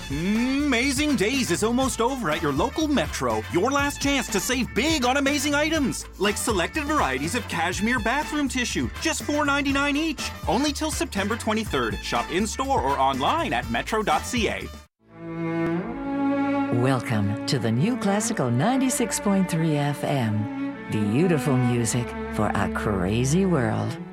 Amazing Days is almost over at your local Metro. Your last chance to save big on amazing items, like selected varieties of cashmere bathroom tissue, just $4.99 each. Only till September 23rd. Shop in-store or online at metro.ca. Welcome to the New Classical 96.3 FM. Beautiful music for a crazy world.